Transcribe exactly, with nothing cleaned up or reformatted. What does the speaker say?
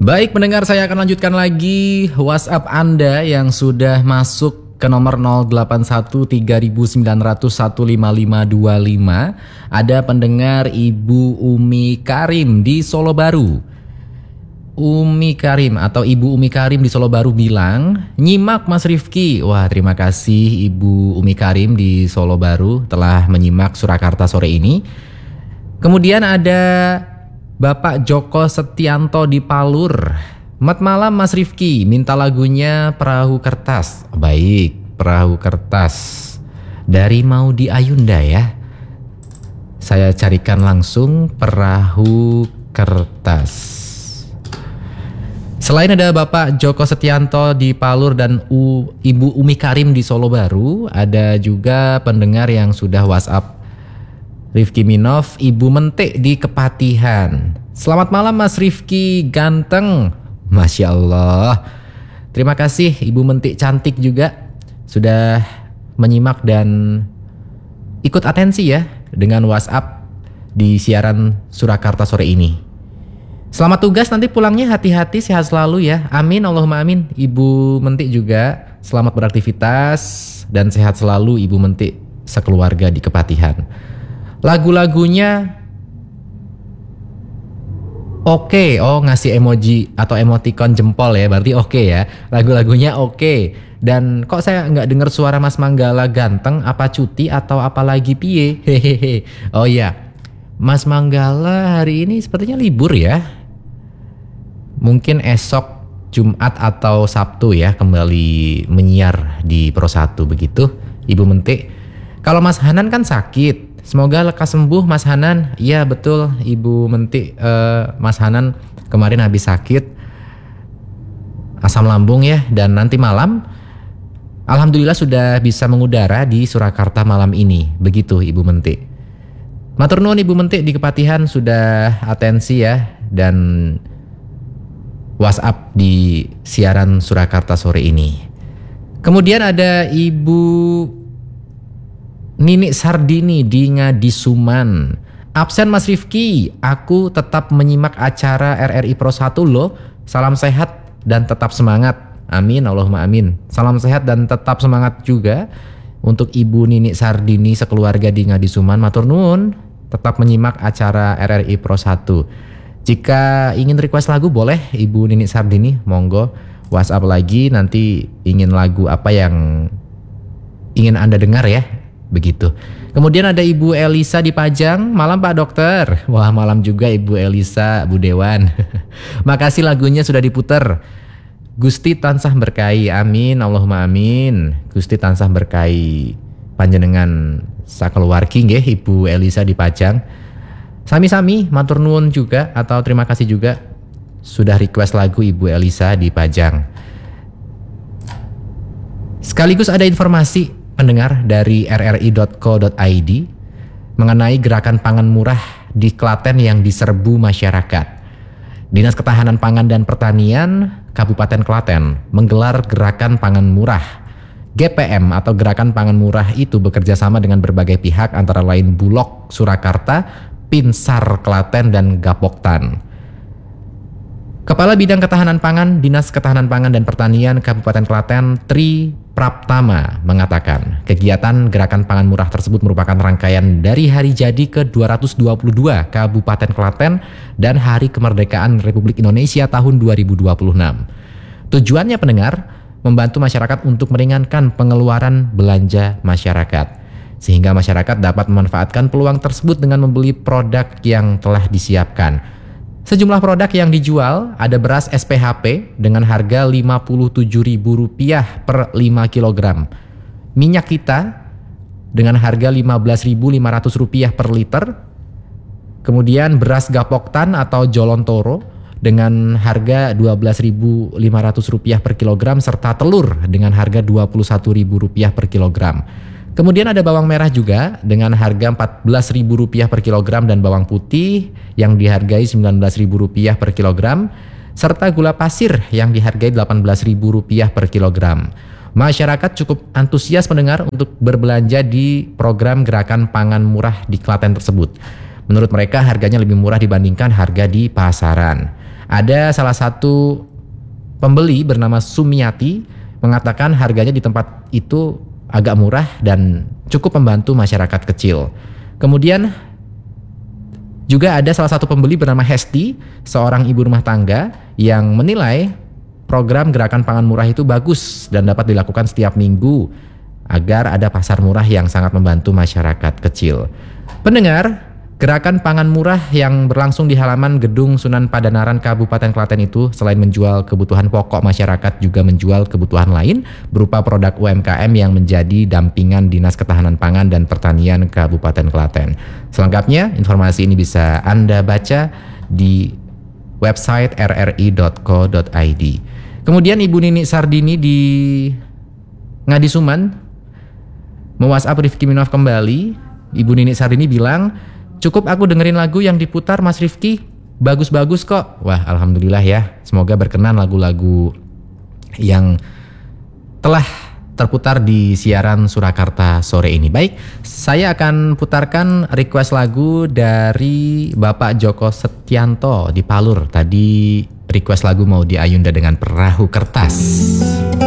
Baik pendengar, saya akan lanjutkan lagi WhatsApp Anda yang sudah masuk ke nomor nol delapan satu tiga sembilan nol nol satu lima lima dua lima. Ada pendengar Ibu Umi Karim di Solo Baru. Umi Karim atau Ibu Umi Karim di Solo Baru bilang, nyimak Mas Rifki. Wah, terima kasih Ibu Umi Karim di Solo Baru telah menyimak Surakarta sore ini. Kemudian ada Bapak Joko Setianto di Palur. Selamat malam Mas Rifki, minta lagunya Perahu Kertas. Baik, Perahu Kertas dari Maudy Ayunda ya. Saya carikan langsung Perahu Kertas. Selain ada Bapak Joko Setianto di Palur dan U, Ibu Umi Karim di Solo Baru, ada juga pendengar yang sudah WhatsApp Rifki Minov, Ibu Mentik di Kepatihan. Selamat malam Mas Rifki, ganteng. Masya Allah. Terima kasih Ibu Mentik cantik juga sudah menyimak dan ikut atensi ya dengan WhatsApp di siaran Surakarta sore ini. Selamat tugas, nanti pulangnya hati-hati, sehat selalu ya. Amin, Allahumma amin. Ibu Mentik juga selamat beraktivitas dan sehat selalu Ibu Mentik sekeluarga di Kepatihan. Lagu-lagunya oke, okay. Oh ngasih emoji atau emoticon jempol ya, berarti oke okay ya. Lagu-lagunya oke okay. Dan kok saya nggak dengar suara Mas Manggala ganteng, apa cuti atau apa lagi piye? Hehehe. Oh iya, Mas Manggala hari ini sepertinya libur ya. Mungkin esok Jumat atau Sabtu ya kembali menyiar di Pro satu begitu, Ibu Mentik. Kalau Mas Hanan kan sakit. Semoga lekas sembuh Mas Hanan. Iya betul Ibu Mentik, uh, Mas Hanan kemarin habis sakit asam lambung ya. Dan nanti malam alhamdulillah sudah bisa mengudara di Surakarta malam ini. Begitu Ibu Mentik. Matur nuwun Ibu Mentik di Kepatihan sudah atensi ya dan WhatsApp di siaran Surakarta sore ini. Kemudian ada Ibu Nini Sardini di Ngadisuman. Absen Mas Rifki, aku tetap menyimak acara R R I Pro satu loh. Salam sehat dan tetap semangat. Amin, Allahumma amin. Salam sehat dan tetap semangat juga untuk Ibu Nini Sardini sekeluarga di Ngadisuman. Matur nuwun, tetap menyimak acara R R I Pro satu. Jika ingin request lagu boleh Ibu Nini Sardini, monggo WhatsApp lagi nanti ingin lagu apa yang ingin Anda dengar ya. Begitu. Kemudian ada Ibu Elisa di Pajang. Malam Pak Dokter. Wah malam juga Ibu Elisa Budewan. Makasih lagunya sudah diputer. Gusti tansah berkahi. Amin, Allahumma amin. Gusti tansah berkahi panjenengan sakeluargi nggih Ibu Elisa di Pajang. Sami-sami matur nuwun juga atau terima kasih juga sudah request lagu Ibu Elisa di Pajang. Sekaligus ada informasi pendengar dari r r i dot co dot i d mengenai gerakan pangan murah di Klaten yang diserbu masyarakat. Dinas Ketahanan Pangan dan Pertanian Kabupaten Klaten menggelar gerakan pangan murah. G P M atau Gerakan Pangan Murah itu bekerja sama dengan berbagai pihak antara lain Bulog Surakarta, Pinsar Klaten dan Gapoktan. Kepala Bidang Ketahanan Pangan Dinas Ketahanan Pangan dan Pertanian Kabupaten Klaten Tri Praptama mengatakan kegiatan gerakan pangan murah tersebut merupakan rangkaian dari Hari Jadi ke dua ratus dua puluh dua Kabupaten Klaten dan Hari Kemerdekaan Republik Indonesia tahun dua ribu dua puluh enam. Tujuannya pendengar membantu masyarakat untuk meringankan pengeluaran belanja masyarakat sehingga masyarakat dapat memanfaatkan peluang tersebut dengan membeli produk yang telah disiapkan. Sejumlah produk yang dijual ada beras S P H P dengan harga lima puluh tujuh ribu rupiah per lima kilogram. Minyak kita dengan harga lima belas ribu lima ratus rupiah per liter. Kemudian beras Gapoktan atau Jolontoro dengan harga dua belas ribu lima ratus rupiah per kilogram serta telur dengan harga dua puluh satu ribu rupiah per kilogram. Kemudian ada bawang merah juga dengan harga empat belas ribu rupiah per kilogram dan bawang putih yang dihargai sembilan belas ribu rupiah per kilogram serta gula pasir yang dihargai delapan belas ribu rupiah per kilogram. Masyarakat cukup antusias mendengar untuk berbelanja di program gerakan pangan murah di Klaten tersebut. Menurut mereka harganya lebih murah dibandingkan harga di pasaran. Ada salah satu pembeli bernama Sumiati mengatakan harganya di tempat itu agak murah dan cukup membantu masyarakat kecil. Kemudian juga ada salah satu pembeli bernama Hesti, seorang ibu rumah tangga yang menilai program gerakan pangan murah itu bagus dan dapat dilakukan setiap minggu agar ada pasar murah yang sangat membantu masyarakat kecil. Pendengar, gerakan pangan murah yang berlangsung di halaman Gedung Sunan Padanaran Kabupaten Klaten itu selain menjual kebutuhan pokok masyarakat juga menjual kebutuhan lain berupa produk U M K M yang menjadi dampingan Dinas Ketahanan Pangan dan Pertanian Kabupaten Klaten. Selengkapnya informasi ini bisa Anda baca di website r r i dot co dot i d. Kemudian Ibu Nini Sardini di Ngadisuman me-WhatsApp Rifki Minov kembali. Ibu Nini Sardini bilang, "Cukup aku dengerin lagu yang diputar Mas Rifki, bagus-bagus kok." Wah, alhamdulillah ya. Semoga berkenan lagu-lagu yang telah terputar di siaran Surakarta sore ini. Baik, saya akan putarkan request lagu dari Bapak Joko Setianto di Palur. Tadi request lagu mau di Ayunda dengan Perahu Kertas.